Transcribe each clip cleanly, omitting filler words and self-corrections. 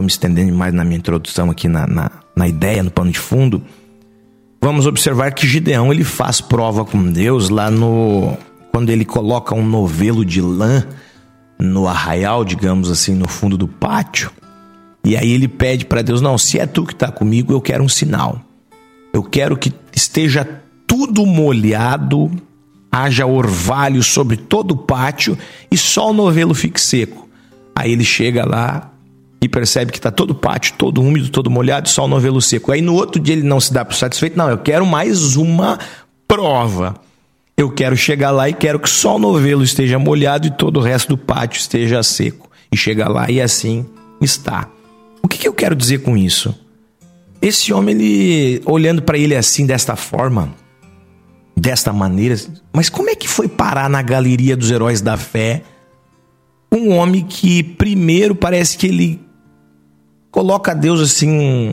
me estendendo mais na minha introdução aqui na ideia, no pano de fundo, vamos observar que Gideão, ele faz prova com Deus lá quando ele coloca um novelo de lã no arraial, digamos assim, no fundo do pátio. E aí ele pede para Deus: não, se é tu que está comigo, eu quero um sinal. Eu quero que esteja tudo molhado, haja orvalho sobre todo o pátio e só o novelo fique seco. Aí ele chega lá e percebe que está todo o pátio, todo úmido, todo molhado, só o novelo seco. Aí no outro dia ele não se dá por satisfeito. Não, eu quero mais uma prova. Eu quero chegar lá e quero que só o novelo esteja molhado e todo o resto do pátio esteja seco. E chega lá e assim está. O que eu quero dizer com isso? Esse homem, ele, olhando para ele assim, desta forma, desta maneira, mas como é que foi parar na galeria dos heróis da fé um homem que primeiro parece que ele coloca Deus assim,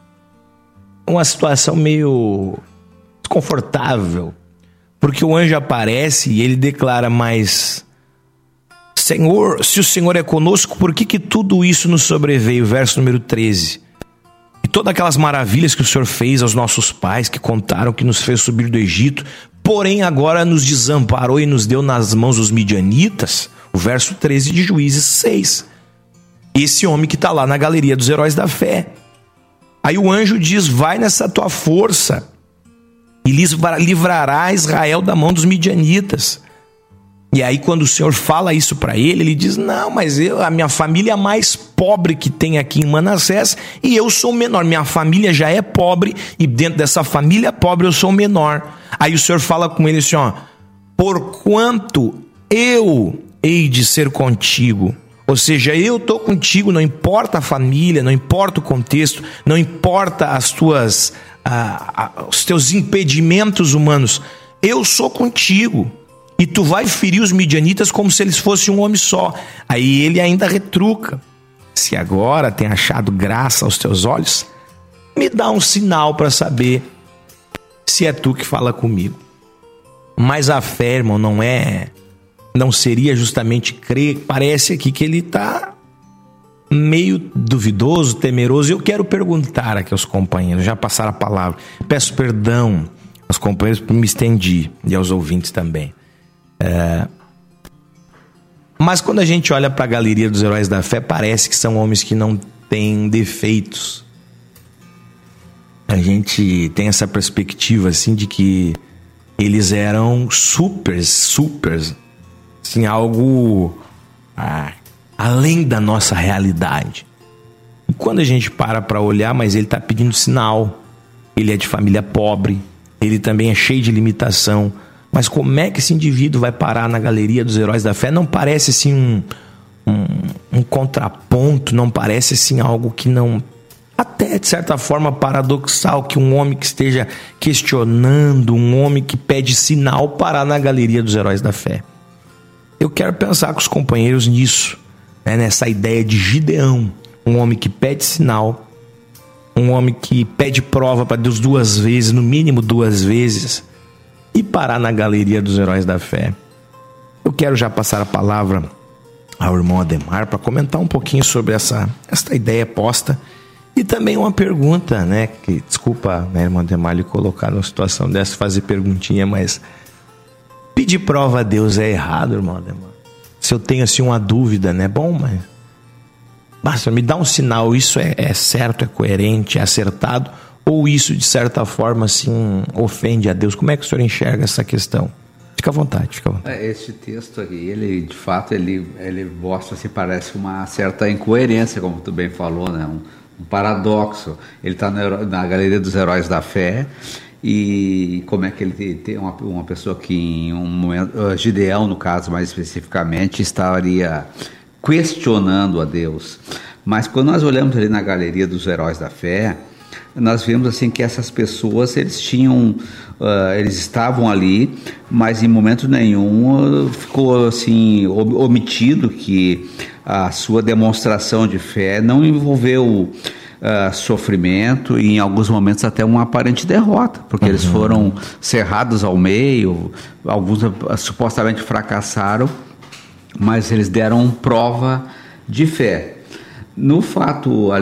uma situação meio desconfortável, porque o anjo aparece e ele declara: mas Senhor, se o Senhor é conosco, por que tudo isso nos sobreveio? Verso número 13. E todas aquelas maravilhas que o Senhor fez aos nossos pais, que contaram, que nos fez subir do Egito, porém agora nos desamparou e nos deu nas mãos dos midianitas. O verso 13 de Juízes 6. Esse homem que está lá na galeria dos heróis da fé. Aí o anjo diz: vai nessa tua força e livrará Israel da mão dos midianitas. E aí quando o Senhor fala isso para ele, ele diz: não, mas a minha família é a mais pobre que tem aqui em Manassés e eu sou o menor. Minha família já é pobre e dentro dessa família pobre eu sou o menor. Aí o Senhor fala com ele assim: ó, porquanto eu hei de ser contigo. Ou seja, eu estou contigo, não importa a família, não importa o contexto, não importa os teus impedimentos humanos, eu sou contigo. E tu vai ferir os midianitas como se eles fossem um homem só. Aí ele ainda retruca: se agora tem achado graça aos teus olhos, me dá um sinal para saber se é tu que fala comigo. Mas a fé, irmão, não seria justamente crer. Parece aqui que ele está meio duvidoso, temeroso. E eu quero perguntar aqui aos companheiros, já passaram a palavra, peço perdão aos companheiros por me estendi e aos ouvintes também. Mas quando a gente olha para a galeria dos heróis da fé, parece que são homens que não têm defeitos. A gente tem essa perspectiva assim de que eles eram super, assim, algo além da nossa realidade. E quando a gente para olhar, mas ele está pedindo sinal. Ele é de família pobre, ele também é cheio de limitação. Mas como é que esse indivíduo vai parar na galeria dos heróis da fé? Não parece assim um contraponto, não parece assim algo que não... Até de certa forma paradoxal que um homem que esteja questionando, um homem que pede sinal, parar na galeria dos heróis da fé. Eu quero pensar com os companheiros nisso, né? Nessa ideia de Gideão, um homem que pede sinal, um homem que pede prova para Deus 2 vezes, no mínimo 2 vezes, e parar na galeria dos heróis da fé. Eu quero já passar a palavra ao irmão Ademar para comentar um pouquinho sobre esta ideia posta e também uma pergunta, né? Que, desculpa, né, irmão Ademar, lhe colocar numa situação dessa, fazer perguntinha, mas pedir prova a Deus é errado, irmão Ademar? Se eu tenho assim uma dúvida, né? Bom, mas basta me dar um sinal, isso é certo, é coerente, é acertado, ou isso de certa forma assim ofende a Deus? Como é que o senhor enxerga essa questão? Fica à vontade. Este texto aqui, ele de fato ele mostra, assim, parece uma certa incoerência, como tu bem falou, né? Um paradoxo. Ele está na galeria dos heróis da fé, e como é que ele tem uma pessoa que em um momento, Gideão no caso mais especificamente, estaria questionando a Deus. Mas quando nós olhamos ali na galeria dos heróis da fé, nós vemos assim que essas pessoas, eles estavam ali, mas em momento nenhum ficou assim omitido que a sua demonstração de fé não envolveu sofrimento e em alguns momentos até uma aparente derrota, porque eles foram cerrados ao meio, alguns supostamente fracassaram, mas eles deram prova de fé. No fato